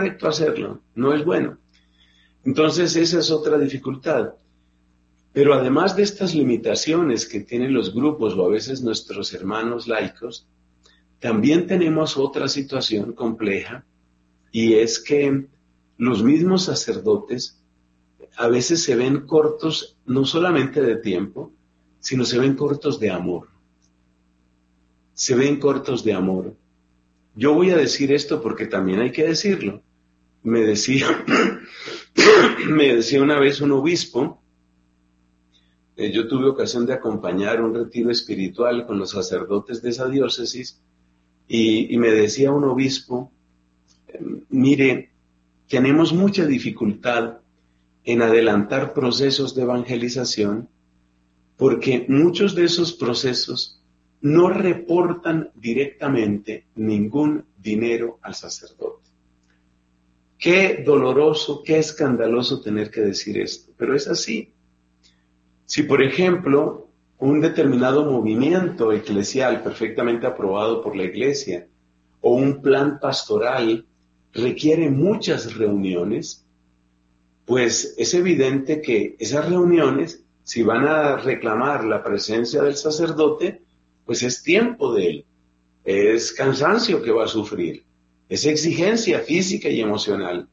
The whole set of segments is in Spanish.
correcto hacerlo, no es bueno. Entonces esa es otra dificultad. Pero además de estas limitaciones que tienen los grupos o a veces nuestros hermanos laicos, también tenemos otra situación compleja, y es que los mismos sacerdotes a veces se ven cortos no solamente de tiempo, sino se ven cortos de amor. Se ven cortos de amor. Yo voy a decir esto porque también hay que decirlo. Me decía, me decía una vez un obispo, yo tuve ocasión de acompañar un retiro espiritual con los sacerdotes de esa diócesis, y me decía un obispo, mire, tenemos mucha dificultad en adelantar procesos de evangelización porque muchos de esos procesos no reportan directamente ningún dinero al sacerdote. Qué doloroso, qué escandaloso tener que decir esto, pero es así. Si, por ejemplo, un determinado movimiento eclesial perfectamente aprobado por la Iglesia o un plan pastoral requiere muchas reuniones, pues es evidente que esas reuniones, si van a reclamar la presencia del sacerdote, pues es tiempo de él, es cansancio que va a sufrir, es exigencia física y emocional.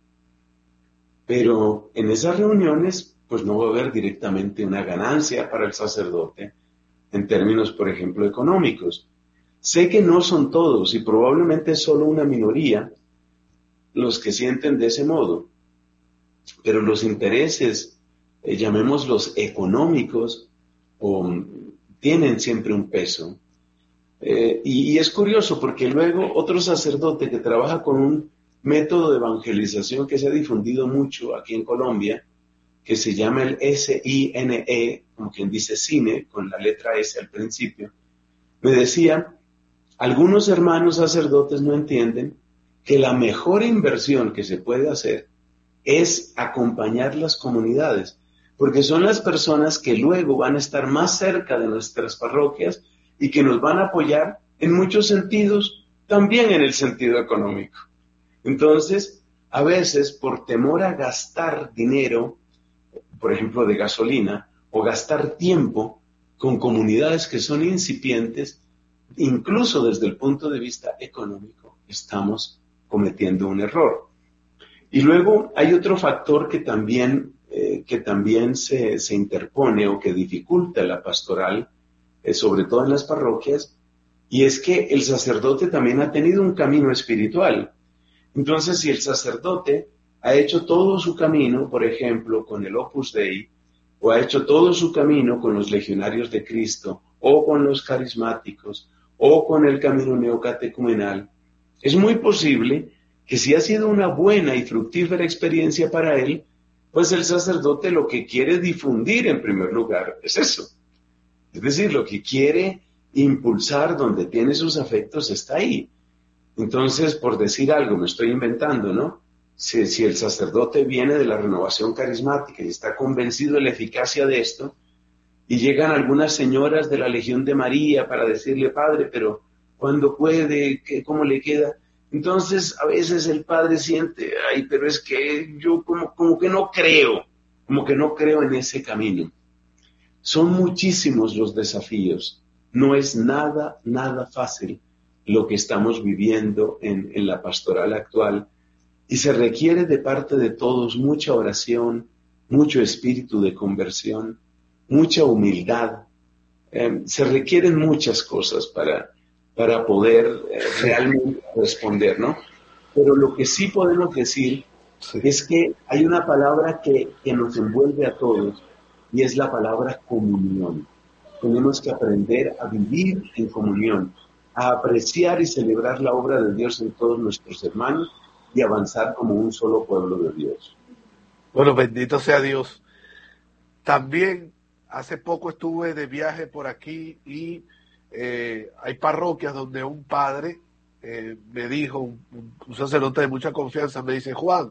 Pero en esas reuniones, pues no va a haber directamente una ganancia para el sacerdote en términos, por ejemplo, económicos. Sé que no son todos y probablemente es solo una minoría los que sienten de ese modo, pero los intereses, llamémoslos económicos, tienen siempre un peso. Y es curioso porque luego otro sacerdote que trabaja con un método de evangelización que se ha difundido mucho aquí en Colombia, que se llama el SINE, como quien dice cine, con la letra S al principio, me decía, algunos hermanos sacerdotes no entienden que la mejor inversión que se puede hacer es acompañar las comunidades, porque son las personas que luego van a estar más cerca de nuestras parroquias y que nos van a apoyar en muchos sentidos, también en el sentido económico. Entonces, a veces, por temor a gastar dinero, por ejemplo, de gasolina, o gastar tiempo con comunidades que son incipientes, incluso desde el punto de vista económico, estamos cometiendo un error. Y luego hay otro factor que también se interpone o que dificulta la pastoral, sobre todo en las parroquias, y es que el sacerdote también ha tenido un camino espiritual. Entonces, si el sacerdote ha hecho todo su camino, por ejemplo, con el Opus Dei, o ha hecho todo su camino con los legionarios de Cristo, o con los carismáticos, o con el camino neocatecumenal, es muy posible que si ha sido una buena y fructífera experiencia para él, pues el sacerdote lo que quiere difundir en primer lugar es eso. Es decir, lo que quiere impulsar donde tiene sus afectos está ahí. Entonces, por decir algo, me estoy inventando, ¿no? Si el sacerdote viene de la renovación carismática y está convencido de la eficacia de esto, y llegan algunas señoras de la Legión de María para decirle, padre, pero ¿cuándo puede? ¿Cómo le queda? Entonces, a veces el padre siente, ay, pero es que yo como que no creo, como que no creo en ese camino. Son muchísimos los desafíos. No es nada fácil lo que estamos viviendo en la pastoral actual, y se requiere de parte de todos mucha oración, mucho espíritu de conversión, mucha humildad. Se requieren muchas cosas para poder realmente responder, ¿no? Pero lo que sí podemos decir es que hay una palabra que nos envuelve a todos, y es la palabra comunión. Tenemos que aprender a vivir en comunión, a apreciar y celebrar la obra de Dios en todos nuestros hermanos y avanzar como un solo pueblo de Dios. Bueno, bendito sea Dios. También hace poco estuve de viaje por aquí y hay parroquias donde un padre me dijo, un sacerdote de mucha confianza, me dice, Juan,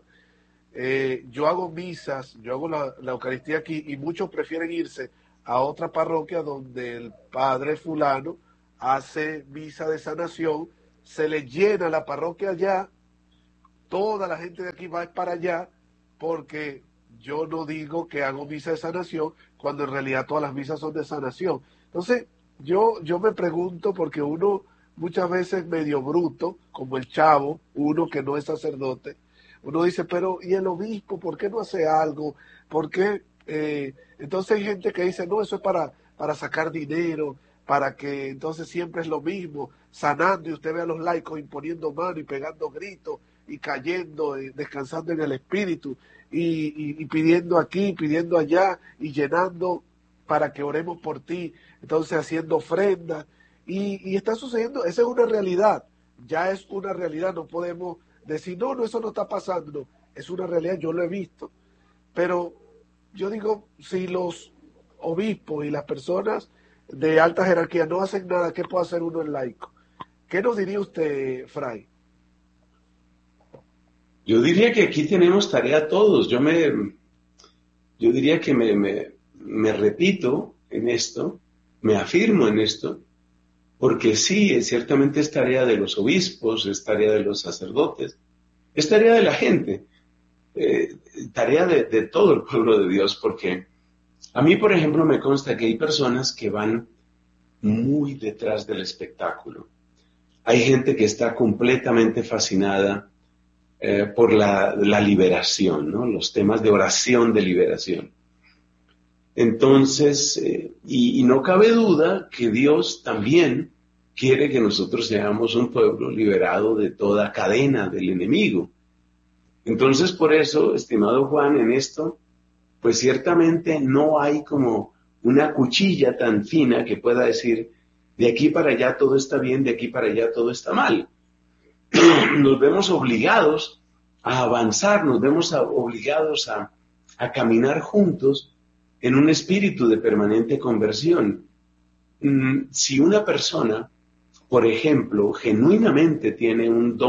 yo hago misas, yo hago la Eucaristía aquí, y muchos prefieren irse a otra parroquia donde el padre fulano hace misa de sanación, se le llena la parroquia allá, toda la gente de aquí va para allá, porque yo no digo que hago misa de sanación, cuando en realidad todas las misas son de sanación. Entonces, yo me pregunto, porque uno muchas veces medio bruto, como el Chavo, uno que no es sacerdote, uno dice, pero ¿y el obispo por qué no hace algo? ¿Por qué? Entonces hay gente que dice, no, eso es para sacar dinero, para que entonces siempre es lo mismo, sanando, y usted ve a los laicos imponiendo mano y pegando gritos y cayendo, descansando en el espíritu, y pidiendo aquí, pidiendo allá, y llenando para que oremos por ti, entonces haciendo ofrendas, y está sucediendo, esa es una realidad, ya es una realidad, no podemos decir, no, no, eso no está pasando, no, es una realidad, yo lo he visto, pero yo digo, si los obispos y las personas de alta jerarquía no hacen nada, ¿qué puede hacer uno en laico? ¿Qué nos diría usted, Fray? Yo diría que aquí tenemos tarea todos. Yo diría que me repito en esto, me afirmo en esto, porque sí, ciertamente es tarea de los obispos, es tarea de los sacerdotes, es tarea de la gente, eh, tarea de todo el pueblo de Dios, porque a mí, por ejemplo, me consta que hay personas que van muy detrás del espectáculo. Hay gente que está completamente fascinada por la liberación, ¿no? Los temas de oración de liberación. Entonces, y no cabe duda que Dios también quiere que nosotros seamos un pueblo liberado de toda cadena del enemigo. Entonces, por eso, estimado Juan, en esto, pues ciertamente no hay como una cuchilla tan fina que pueda decir, de aquí para allá todo está bien, de aquí para allá todo está mal. Nos vemos obligados a avanzar, nos vemos obligados a caminar juntos en un espíritu de permanente conversión. Si una persona, por ejemplo, genuinamente tiene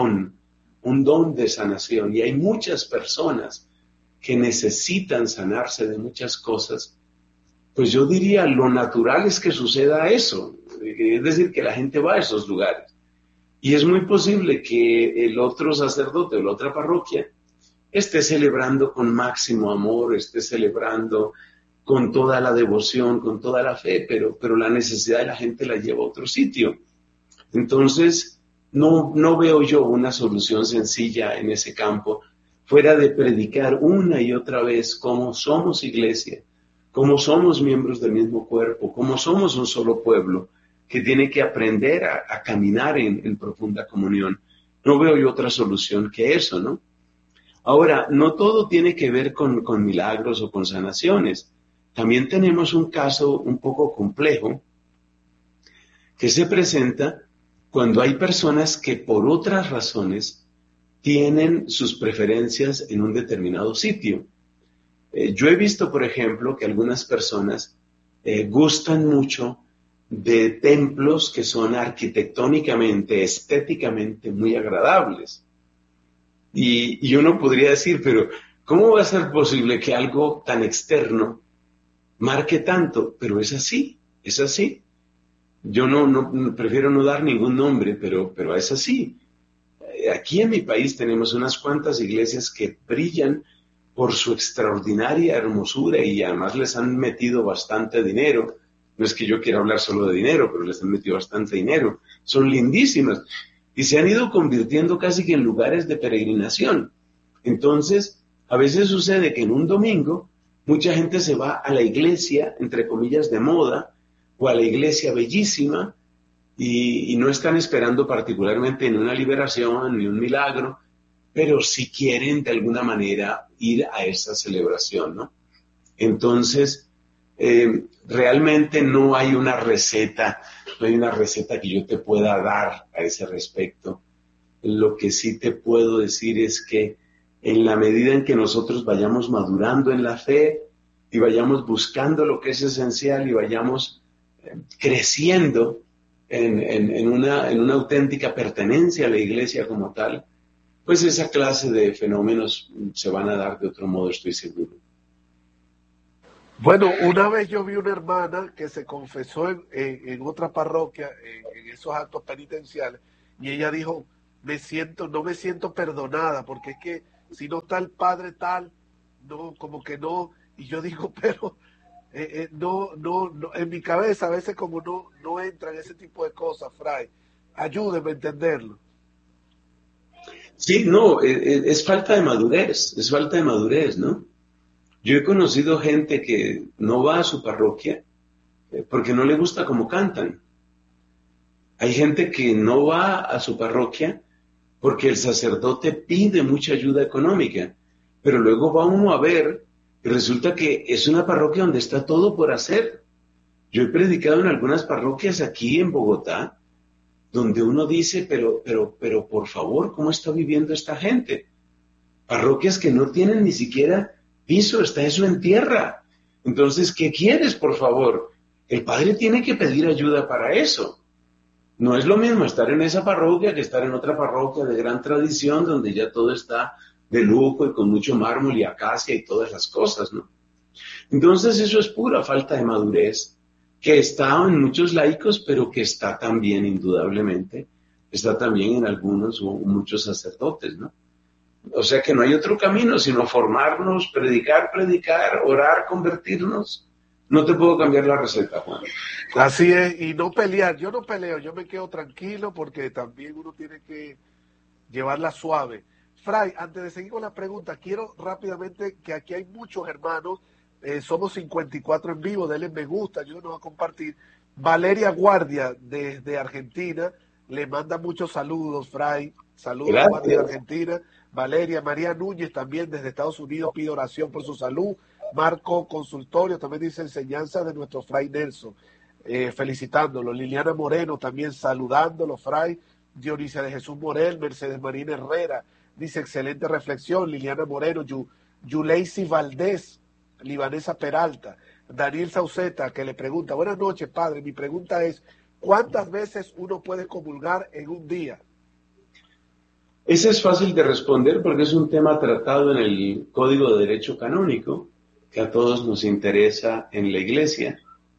un don de sanación, y hay muchas personas que necesitan sanarse de muchas cosas, pues yo diría, lo natural es que suceda eso, es decir, que la gente va a esos lugares. Y es muy posible que el otro sacerdote o la otra parroquia esté celebrando con máximo amor, esté celebrando con toda la devoción, con toda la fe, pero la necesidad de la gente la lleva a otro sitio. Entonces, no veo yo una solución sencilla en ese campo, fuera de predicar una y otra vez cómo somos iglesia, cómo somos miembros del mismo cuerpo, cómo somos un solo pueblo, que tiene que aprender a caminar en profunda comunión. No veo yo otra solución que eso, ¿no? Ahora, no todo tiene que ver con milagros o con sanaciones. También tenemos un caso un poco complejo que se presenta cuando hay personas que por otras razones tienen sus preferencias en un determinado sitio. Yo he visto, por ejemplo, que algunas personas gustan mucho de templos que son arquitectónicamente, estéticamente muy agradables. Y uno podría decir, pero ¿cómo va a ser posible que algo tan externo marque tanto? Pero es así, es así. Yo prefiero no dar ningún nombre, pero es así. Aquí en mi país tenemos unas cuantas iglesias que brillan por su extraordinaria hermosura y además les han metido bastante dinero. No es que yo quiera hablar solo de dinero, pero les han metido bastante dinero. Son lindísimas y se han ido convirtiendo casi que en lugares de peregrinación. Entonces, a veces sucede que en un domingo mucha gente se va a la iglesia, entre comillas, de moda, o a la iglesia bellísima, y no están esperando particularmente en una liberación ni un milagro, pero sí quieren de alguna manera ir a esa celebración, ¿no? Entonces, realmente no hay una receta, no hay una receta que yo te pueda dar a ese respecto. Lo que sí te puedo decir es que en la medida en que nosotros vayamos madurando en la fe y vayamos buscando lo que es esencial y vayamos creciendo en una auténtica pertenencia a la iglesia como tal, pues esa clase de fenómenos se van a dar de otro modo, estoy seguro. Bueno, una vez yo vi una hermana que se confesó en otra parroquia, en esos actos penitenciales, y ella dijo, no me siento perdonada, porque es que si no está el padre tal, no, como que no, y yo digo, pero no, en mi cabeza a veces como no entran ese tipo de cosas, Fray. Ayúdeme a entenderlo. Sí, no, es falta de madurez, es falta de madurez, ¿no? Yo he conocido gente que no va a su parroquia porque no le gusta cómo cantan. Hay gente que no va a su parroquia porque el sacerdote pide mucha ayuda económica, pero luego va uno a ver y resulta que es una parroquia donde está todo por hacer. Yo he predicado en algunas parroquias aquí en Bogotá, donde uno dice, pero por favor, ¿cómo está viviendo esta gente? Parroquias que no tienen ni siquiera piso, está eso en tierra. Entonces, ¿qué quieres, por favor? El padre tiene que pedir ayuda para eso. No es lo mismo estar en esa parroquia que estar en otra parroquia de gran tradición donde ya todo está de lujo y con mucho mármol y acacia y todas las cosas, ¿no? Entonces eso es pura falta de madurez que está en muchos laicos, pero que está también indudablemente, está también en algunos o muchos sacerdotes, ¿no? O sea que no hay otro camino sino formarnos, predicar, orar, convertirnos. No te puedo cambiar la receta, Juan. Así es, y no pelear. Yo no peleo, yo me quedo tranquilo porque también uno tiene que llevarla suave. Fray, antes de seguir con la pregunta, quiero rápidamente que aquí hay muchos hermanos, somos 54 en vivo, denle me gusta, ayúdenos a compartir. Valeria Guardia desde Argentina le manda muchos saludos, Fray. Saludos, Gracias. Guardia de Argentina. Valeria María Núñez también desde Estados Unidos pide oración por su salud. Marco Consultorio también dice enseñanza de nuestro Fray Nelson, felicitándolo. Liliana Moreno también saludándolo, Fray. Dionisia de Jesús Morel, Mercedes Marina Herrera, dice excelente reflexión. Liliana Moreno, Yuleisi Valdés, Libanesa Peralta, Daniel Sauceta, que le pregunta, buenas noches, padre, mi pregunta es, ¿cuántas veces uno puede comulgar en un día? Ese es fácil de responder porque es un tema tratado en el Código de Derecho Canónico, que a todos nos interesa en la Iglesia.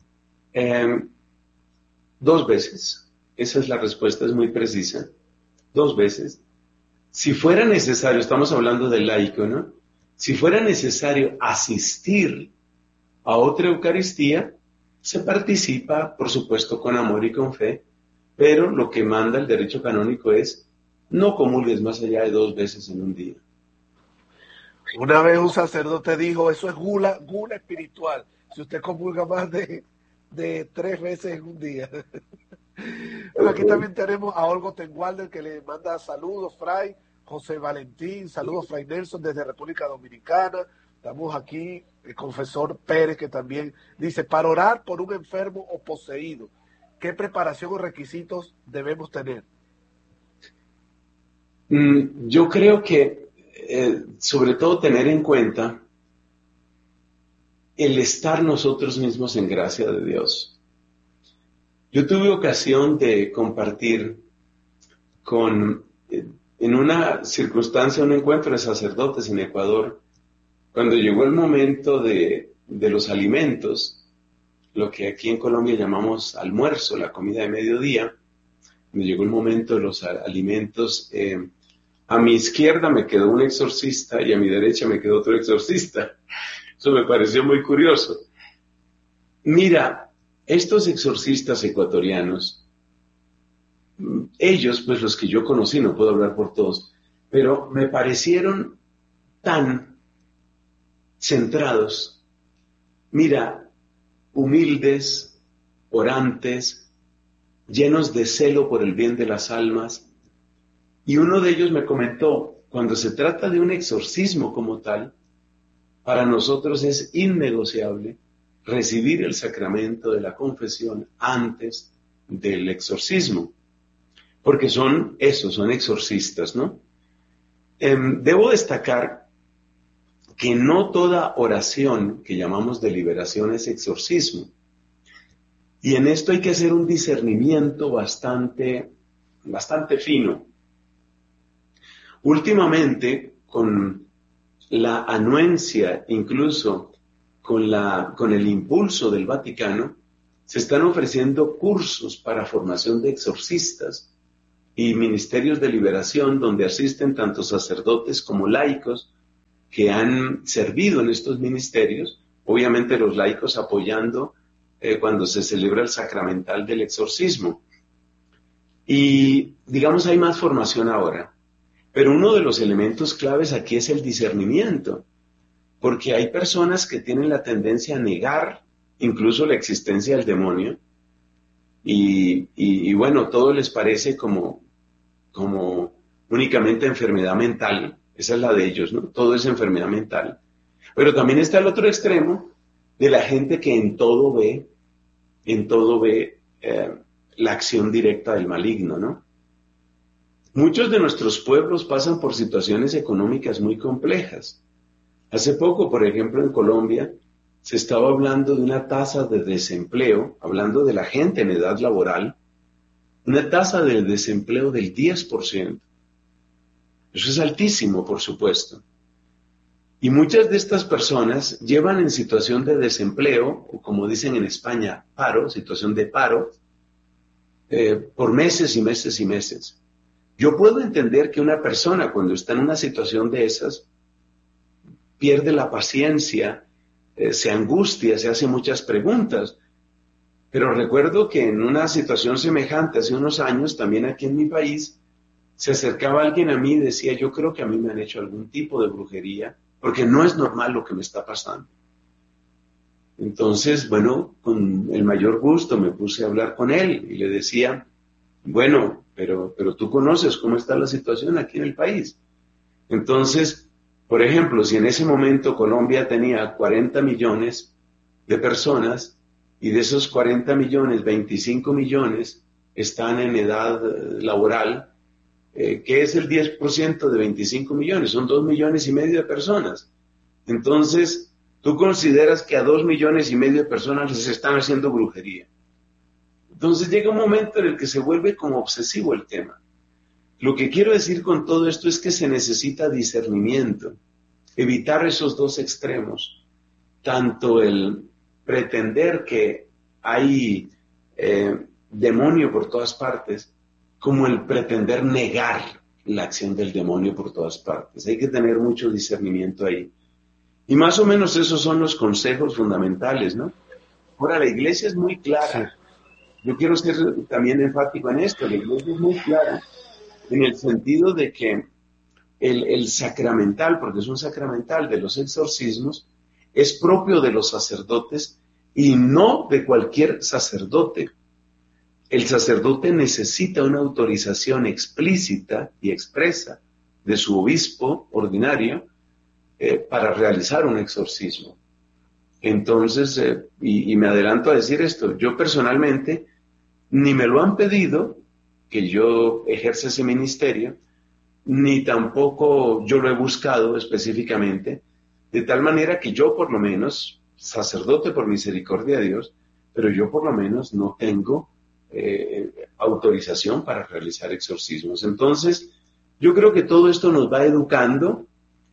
2 veces. Esa es la respuesta, es muy precisa. 2 veces. Si fuera necesario, estamos hablando del laico, ¿no? Si fuera necesario asistir a otra Eucaristía, se participa, por supuesto, con amor y con fe, pero lo que manda el derecho canónico es no comulgues más allá de 2 veces en un día. Una vez un sacerdote dijo, eso es gula espiritual, si usted comulga más de 3 veces en un día. Bueno, aquí también tenemos a Olgo Tengualder que le manda saludos, Fray. José Valentín, saludos, Fray Nelson desde República Dominicana. Estamos aquí, el confesor Pérez que también dice, para orar por un enfermo o poseído, ¿qué preparación o requisitos debemos tener? Yo creo que sobre todo tener en cuenta el estar nosotros mismos en gracia de Dios. Yo tuve ocasión de compartir en una circunstancia, un encuentro de sacerdotes en Ecuador, cuando llegó el momento de los alimentos, lo que aquí en Colombia llamamos almuerzo, la comida de mediodía, cuando llegó el momento de los alimentos, a mi izquierda me quedó un exorcista y a mi derecha me quedó otro exorcista. Eso me pareció muy curioso. Mira, estos exorcistas ecuatorianos, ellos, pues los que yo conocí, no puedo hablar por todos, pero me parecieron tan centrados, mira, humildes, orantes, llenos de celo por el bien de las almas. Y uno de ellos me comentó, cuando se trata de un exorcismo como tal, para nosotros es innegociable recibir el sacramento de la confesión antes del exorcismo, porque son exorcistas, ¿no? Debo destacar que no toda oración que llamamos de liberación es exorcismo, y en esto hay que hacer un discernimiento bastante fino. Últimamente, con la anuencia, incluso con el impulso del Vaticano, se están ofreciendo cursos para formación de exorcistas, y ministerios de liberación donde asisten tanto sacerdotes como laicos que han servido en estos ministerios, obviamente los laicos apoyando cuando se celebra el sacramental del exorcismo. Y digamos hay más formación ahora, pero uno de los elementos claves aquí es el discernimiento, porque hay personas que tienen la tendencia a negar incluso la existencia del demonio y bueno, todo les parece como únicamente enfermedad mental, esa es la de ellos, ¿no? Todo es enfermedad mental. Pero también está el otro extremo de la gente que en todo ve la acción directa del maligno, ¿no? Muchos de nuestros pueblos pasan por situaciones económicas muy complejas. Hace poco, por ejemplo, en Colombia, se estaba hablando de una tasa de desempleo, hablando de la gente en edad laboral, una tasa de desempleo del 10%. Eso es altísimo, por supuesto. Y muchas de estas personas llevan en situación de desempleo, o como dicen en España, paro, situación de paro, por meses y meses y meses. Yo puedo entender que una persona cuando está en una situación de esas pierde la paciencia, se angustia, se hace muchas preguntas. Pero recuerdo que en una situación semejante hace unos años, también aquí en mi país, se acercaba alguien a mí y decía, yo creo que a mí me han hecho algún tipo de brujería, porque no es normal lo que me está pasando. Entonces, bueno, con el mayor gusto me puse a hablar con él y le decía, bueno, pero tú conoces cómo está la situación aquí en el país. Entonces, por ejemplo, si en ese momento Colombia tenía 40 millones de personas y de esos 40 millones, 25 millones están en edad laboral, ¿qué es el 10% de 25 millones? Son 2,5 millones de personas. Entonces, tú consideras que a 2,5 millones de personas les están haciendo brujería. Entonces llega un momento en el que se vuelve como obsesivo el tema. Lo que quiero decir con todo esto es que se necesita discernimiento, evitar esos dos extremos, tanto el pretender que hay demonio por todas partes, como el pretender negar la acción del demonio por todas partes. Hay que tener mucho discernimiento ahí. Y más o menos esos son los consejos fundamentales, ¿no? Ahora, la iglesia es muy clara. Sí. Yo quiero ser también enfático en esto. La iglesia es muy clara en el sentido de que el sacramental, porque es un sacramental de los exorcismos, es propio de los sacerdotes y no de cualquier sacerdote. El sacerdote necesita una autorización explícita y expresa de su obispo ordinario para realizar un exorcismo. Entonces, y me adelanto a decir esto, yo personalmente ni me lo han pedido que yo ejerza ese ministerio, ni tampoco yo lo he buscado específicamente, de tal manera que yo por lo menos, sacerdote por misericordia de Dios, pero yo por lo menos no tengo autorización para realizar exorcismos. Entonces, yo creo que todo esto nos va educando.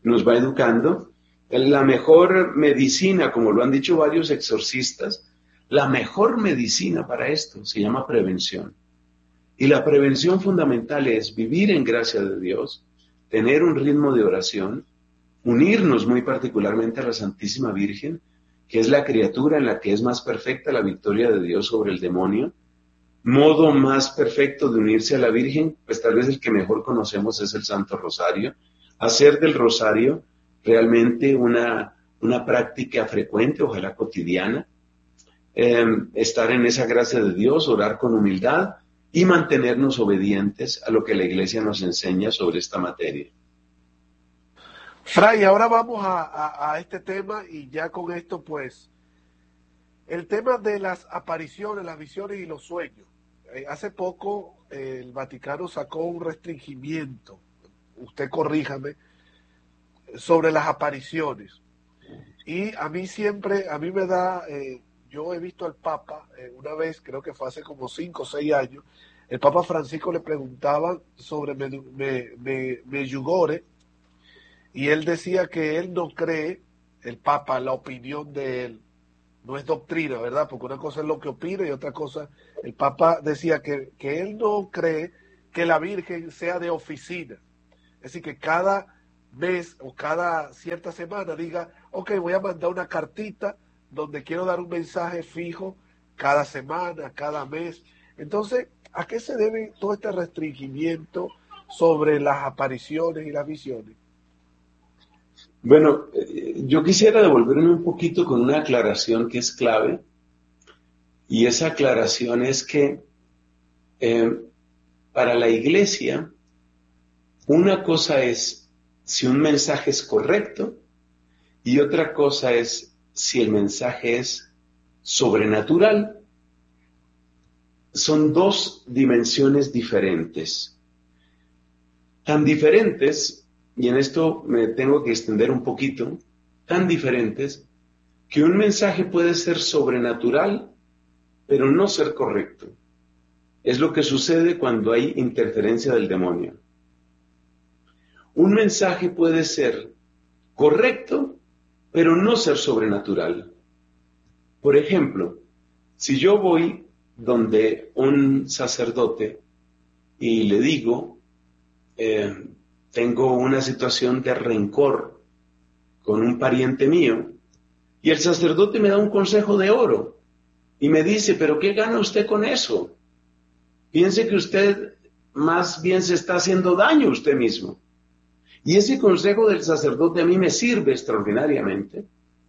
La mejor medicina, como lo han dicho varios exorcistas, la mejor medicina para esto se llama prevención. Y la prevención fundamental es vivir en gracia de Dios, tener un ritmo de oración, unirnos muy particularmente a la Santísima Virgen, que es la criatura en la que es más perfecta la victoria de Dios sobre el demonio. Modo más perfecto de unirse a la Virgen, pues tal vez el que mejor conocemos es el Santo Rosario. Hacer del Rosario realmente una práctica frecuente, ojalá cotidiana. Estar en esa gracia de Dios, orar con humildad y mantenernos obedientes a lo que la Iglesia nos enseña sobre esta materia. Fray, ahora vamos a este tema y ya con esto pues, el tema de las apariciones, las visiones y los sueños. Hace poco el Vaticano sacó un restringimiento, usted corríjame, sobre las apariciones. Y a mí me da, yo he visto al Papa, una vez, creo que fue hace como 5 o 6 años, el Papa Francisco le preguntaban sobre Medjugorje, y él decía que él no cree, el Papa, la opinión de él, no es doctrina, ¿verdad? Porque una cosa es lo que opina y otra cosa, el Papa decía que él no cree que la Virgen sea de oficina. Es decir, que cada mes o cada cierta semana diga, ok, voy a mandar una cartita donde quiero dar un mensaje fijo cada semana, cada mes. Entonces, ¿a qué se debe todo este restringimiento sobre las apariciones y las visiones? Bueno, yo quisiera devolverme un poquito con una aclaración que es clave, y esa aclaración es que para la Iglesia, una cosa es si un mensaje es correcto y otra cosa es si el mensaje es sobrenatural. Son dos dimensiones diferentes. Tan diferentes, y en esto me tengo que extender un poquito, tan diferentes que un mensaje puede ser sobrenatural, pero no ser correcto. Es lo que sucede cuando hay interferencia del demonio. Un mensaje puede ser correcto, pero no ser sobrenatural. Por ejemplo, si yo voy donde un sacerdote y le digo, tengo una situación de rencor con un pariente mío, y el sacerdote me da un consejo de oro y me dice, ¿pero qué gana usted con eso? Piense que usted más bien se está haciendo daño a usted mismo. Y ese consejo del sacerdote a mí me sirve extraordinariamente.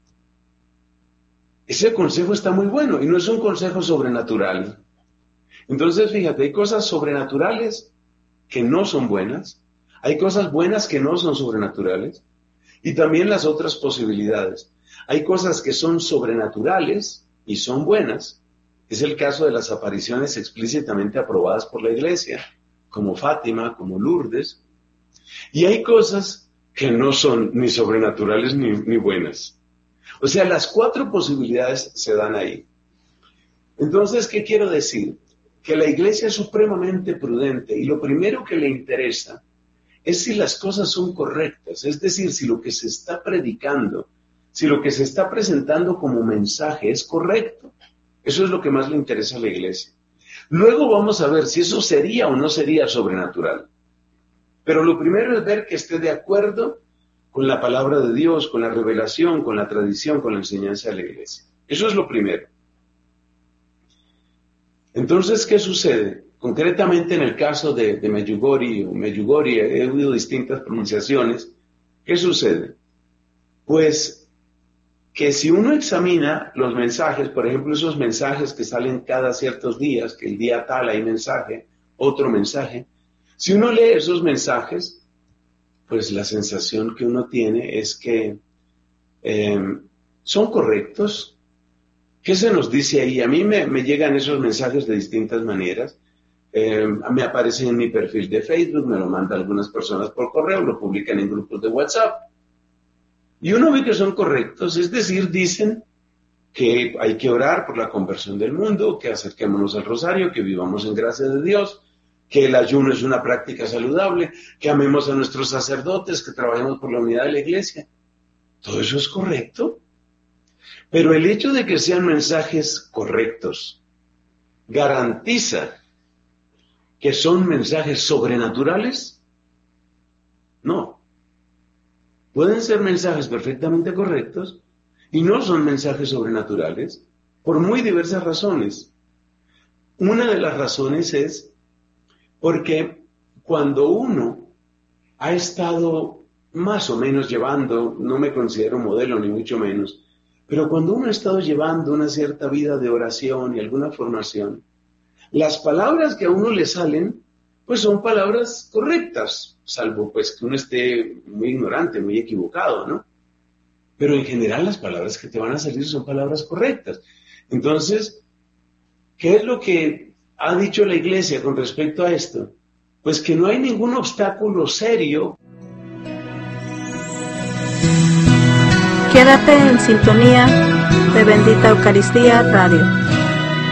Ese consejo está muy bueno y no es un consejo sobrenatural. Entonces, fíjate, hay cosas sobrenaturales que no son buenas, hay cosas buenas que no son sobrenaturales, y también las otras posibilidades. Hay cosas que son sobrenaturales y son buenas. Es el caso de las apariciones explícitamente aprobadas por la Iglesia, como Fátima, como Lourdes. Y hay cosas que no son ni sobrenaturales ni buenas. O sea, las cuatro posibilidades se dan ahí. Entonces, ¿qué quiero decir? Que la Iglesia es supremamente prudente y lo primero que le interesa es si las cosas son correctas, es decir, si lo que se está predicando, si lo que se está presentando como mensaje es correcto. Eso es lo que más le interesa a la Iglesia. Luego vamos a ver si eso sería o no sería sobrenatural. Pero lo primero es ver que esté de acuerdo con la palabra de Dios, con la revelación, con la tradición, con la enseñanza de la Iglesia. Eso es lo primero. Entonces, ¿qué sucede? Concretamente en el caso de Medjugorje, he oído distintas pronunciaciones. ¿Qué sucede? Pues que si uno examina los mensajes, por ejemplo, esos mensajes que salen cada ciertos días, que el día tal hay mensaje, otro mensaje, si uno lee esos mensajes, pues la sensación que uno tiene es que son correctos. ¿Qué se nos dice ahí? A mí me llegan esos mensajes de distintas maneras. Me aparecen en mi perfil de Facebook, me lo mandan algunas personas por correo, lo publican en grupos de WhatsApp. Y uno ve que son correctos, es decir, dicen que hay que orar por la conversión del mundo, que acerquémonos al rosario, que vivamos en gracia de Dios, que el ayuno es una práctica saludable, que amemos a nuestros sacerdotes, que trabajemos por la unidad de la Iglesia. Todo eso es correcto. Pero el hecho de que sean mensajes correctos garantiza que son mensajes sobrenaturales. No. Pueden ser mensajes perfectamente correctos y no son mensajes sobrenaturales por muy diversas razones. Una de las razones es porque cuando uno ha estado más o menos llevando, no me considero modelo ni mucho menos, pero cuando uno ha estado llevando una cierta vida de oración y alguna formación, las palabras que a uno le salen, pues son palabras correctas, salvo pues que uno esté muy ignorante, muy equivocado, ¿no? Pero en general las palabras que te van a salir son palabras correctas. Entonces, ¿qué es lo que ha dicho la Iglesia con respecto a esto? Pues que no hay ningún obstáculo serio. Quédate en sintonía de Bendita Eucaristía Radio.